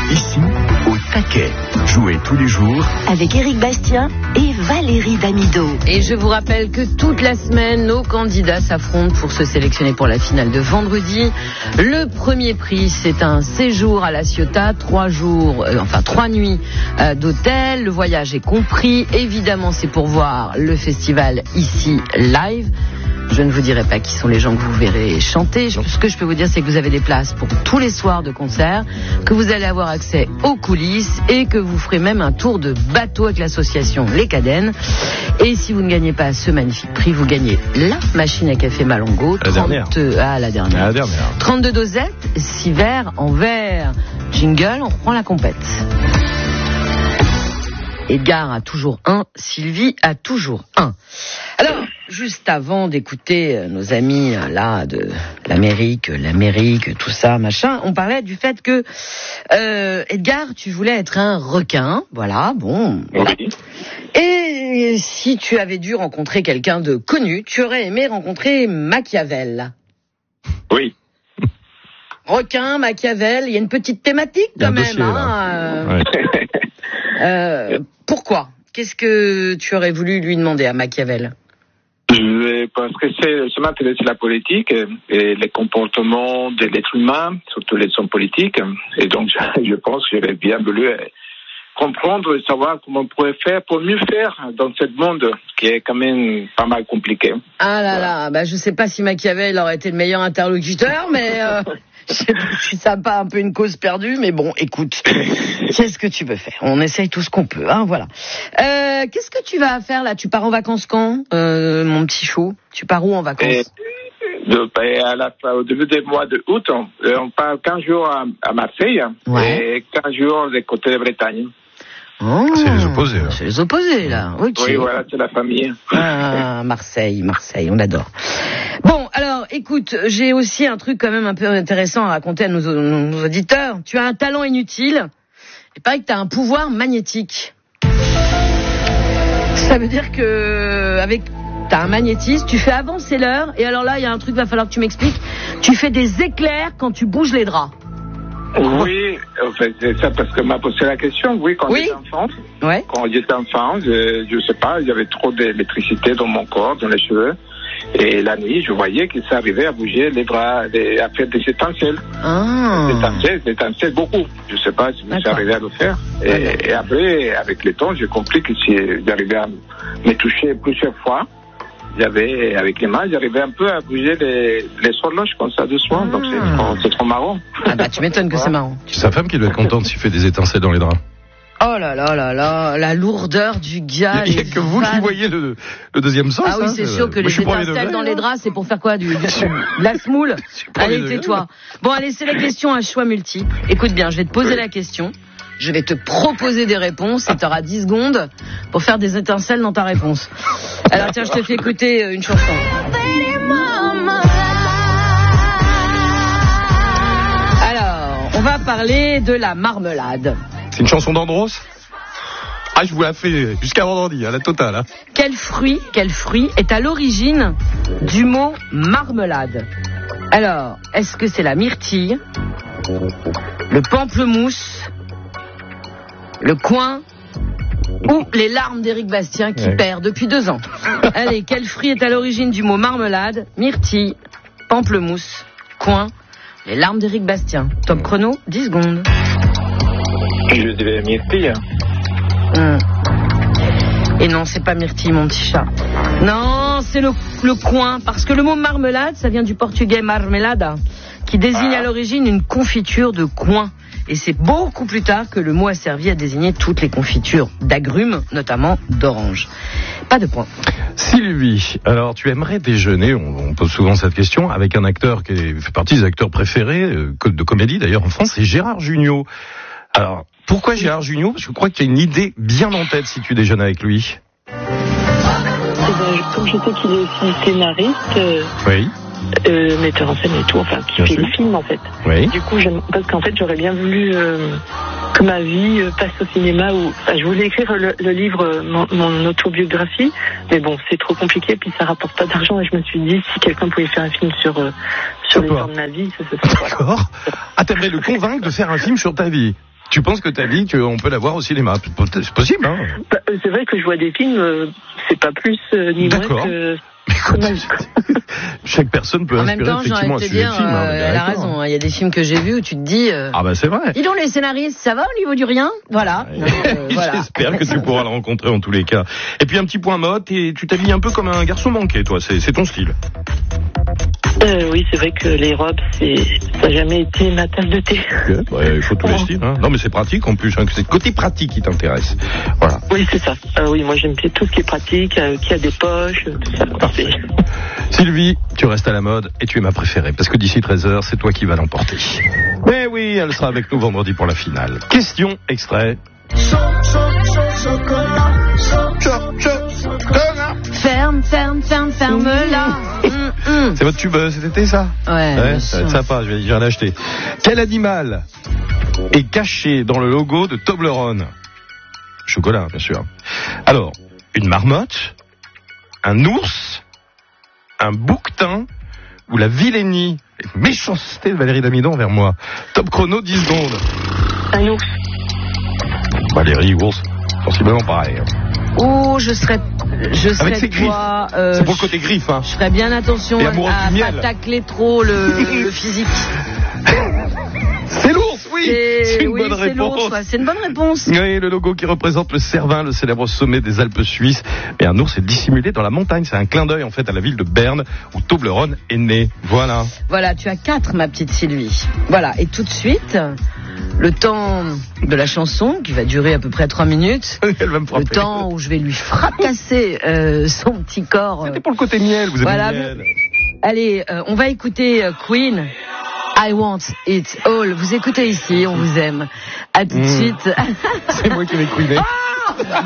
Ici, au taquet. Jouez tous les jours avec Éric Bastien et Valérie Damido. Et je vous rappelle que toute la semaine, nos candidats s'affrontent pour se sélectionner pour la finale de vendredi. Le premier prix, c'est un séjour à La Ciotat, 3 nuits d'hôtel. Le voyage est compris. Évidemment, c'est pour voir le festival ici live. Je ne vous dirai pas qui sont les gens que vous verrez chanter. Ce que je peux vous dire, c'est que vous avez des places pour tous les soirs de concert, que vous allez avoir accès aux coulisses et que vous ferez même un tour de bateau avec l'association Les Cadènes. Et si vous ne gagnez pas ce magnifique prix, vous gagnez la machine à café Malongo. La dernière. La dernière. 32 dosettes, 6 verres en verre. Jingle, on reprend la compète. Edgar a toujours 1, Sylvie a toujours 1. Alors, juste avant d'écouter nos amis là de l'Amérique, tout ça, machin, on parlait du fait que Edgar, tu voulais être un requin, voilà, bon. Oui. Et si tu avais dû rencontrer quelqu'un de connu, tu aurais aimé rencontrer Machiavel. Oui. Requin, Machiavel, il y a une petite thématique quand même, dossier, hein. Pourquoi ? Qu'est-ce que tu aurais voulu lui demander à Machiavel ? Parce que ça m'intéresse la politique et les comportements de l'être humain, surtout les hommes politiques. Et donc, je pense que j'aurais bien voulu comprendre et savoir comment on pourrait faire pour mieux faire dans ce monde qui est quand même pas mal compliqué. Ah là là, bah je sais pas si Machiavel aurait été le meilleur interlocuteur, mais je sais pas si ça n'a pas un peu une cause perdue, mais bon, écoute, qu'est-ce que tu veux faire ? On essaye tout ce qu'on peut, hein, voilà. Qu'est-ce que tu vas faire là ? Tu pars en vacances quand, mon petit chou ? Tu pars où en vacances ? Au début du mois d'août, on part 15 jours à Marseille, et 15 jours des côtés de Bretagne. Oh, c'est les opposés. Là. C'est les opposés, là. Okay. Oui, voilà, c'est la famille. Ah, Marseille, on adore. Bon, alors, écoute, j'ai aussi un truc quand même un peu intéressant à raconter à nos auditeurs. Tu as un talent inutile. Il paraît que tu as un pouvoir magnétique. Ça veut dire que t'as un magnétisme, tu fais avancer l'heure, et alors là, il y a un truc, va falloir que tu m'expliques. Tu fais des éclairs quand tu bouges les draps. Oui, en fait, c'est ça parce que m'a posé la question. Oui, quand j'étais enfant, je sais pas, il y avait trop d'électricité dans mon corps, dans les cheveux. Et la nuit, je voyais que ça arrivait à bouger les bras, à faire des étincelles. Ah. Des étincelles beaucoup. Je sais pas si j'arrivais à le faire. Et après, avec le temps, j'ai compris que si j'arrivais à me toucher plusieurs fois, avec les mains, j'arrivais un peu à bouger les horloges comme ça doucement. Donc c'est trop marrant. Ah bah tu m'étonnes que c'est marrant. C'est sa femme qui doit être contente s'il fait des étincelles dans les draps. Oh là là là là, la lourdeur du gars. Il n'y a que vous qui voyez le deuxième sens. Ah oui, c'est sûr que les étincelles dans les draps, c'est pour faire quoi, de la semoule. Allez, tais-toi. Bon, allez, c'est la question à choix multiple. Écoute bien, je vais te poser la question. Je vais te proposer des réponses et tu auras 10 secondes pour faire des étincelles dans ta réponse. Alors tiens, je te fais écouter une chanson. Alors, on va parler de la marmelade. C'est une chanson d'Andros ? Ah, je vous la fais jusqu'à vendredi, à la totale. Hein. Quel fruit est à l'origine du mot marmelade ? Alors, est-ce que c'est la myrtille, le pamplemousse, le coin ou les larmes d'Éric Bastien qui perd depuis 2 ans. Allez, quel fruit est à l'origine du mot marmelade ? Myrtille, pamplemousse, coin, les larmes d'Éric Bastien. Top chrono, 10 secondes. Je dirais myrtille. Et non, c'est pas myrtille, mon petit chat. Non, c'est le coin, parce que le mot marmelade, ça vient du portugais marmelada, qui désigne à l'origine une confiture de coin. Et c'est beaucoup plus tard que le mot a servi à désigner toutes les confitures d'agrumes, notamment d'orange. Pas de point. Sylvie, alors tu aimerais déjeuner, on pose souvent cette question, avec un acteur qui fait partie des acteurs préférés de comédie d'ailleurs en France, c'est Gérard Jugnot. Alors, pourquoi Gérard Jugnot ? Parce que je crois que tu as une idée bien en tête si tu déjeunes avec lui. Comme je sais qu'il est aussi scénariste, oui. Metteur en scène et tout, enfin, qui fait des films en fait. Oui. Du coup, parce qu'en fait, j'aurais bien voulu que ma vie passe au cinéma. Je voulais écrire le livre, mon autobiographie, mais bon, c'est trop compliqué, puis ça rapporte pas d'argent, et je me suis dit, si quelqu'un pouvait faire un film sur les temps de ma vie, ça serait D'accord. Ah, t'aimerais le convaincre de faire un film sur ta vie ? tu penses que ta vie, on peut la voir au cinéma. C'est possible, hein? Bah, c'est vrai que je vois des films, c'est pas plus ni moins que... Chaque personne peut inspirer effectivement un sujet de film. Elle a raison. Il y a des films que j'ai vus où tu te dis. Ah bah c'est vrai. Dis donc les scénaristes, ça va au niveau du rien? Voilà. Voilà. J'espère que tu pourras le rencontrer en tous les cas. Et puis un petit point mode, tu t'habilles un peu comme un garçon manqué, toi. C'est ton style. Oui, c'est vrai que les robes, ça n'a jamais été ma tasse de thé. Il faut tous les styles. Hein. Non, mais c'est pratique en plus. Hein, c'est le côté pratique qui t'intéresse. Voilà. Oui, c'est ça. Oui, moi j'aime bien tout ce qui est pratique, qui a des poches, tout ça. Parfait. Sylvie, tu restes à la mode et tu es ma préférée parce que d'ici 13h, c'est toi qui vas l'emporter. Mais oui, elle sera avec nous vendredi pour la finale. Question, extrait. Ferme-la. C'est votre tube cet été, ça? Ouais, ça va être sympa, je vais l'acheter. Quel animal est caché dans le logo de Toblerone? Chocolat, bien sûr. Alors, une marmotte, un ours, un bouquetin ou la vilainie et méchanceté de Valérie Damido envers moi. Top chrono, 10 secondes. Un ours. Valérie, ours, sensiblement pareil. Oh, je serais avec ses griffes. C'est pour le côté griffe, hein. Je ferais bien attention à pas tacler trop le physique. C'est l'ours, oui. C'est une bonne réponse. C'est une bonne réponse. Oui, le logo qui représente le Cervin, le célèbre sommet des Alpes suisses. Mais un ours est dissimulé dans la montagne. C'est un clin d'œil en fait à la ville de Berne où Toblerone est né. Voilà. Voilà, tu as 4, ma petite Sylvie. Voilà, et tout de suite, le temps de la chanson qui va durer à peu près 3 minutes. Elle va me frapper. Le temps où je vais lui fracasser son petit corps. C'était pour le côté miel, vous avez miel. Allez, on va écouter Queen. I want it all. Vous écoutez ici, on vous aime. À tout de suite. C'est moi qui vais queener.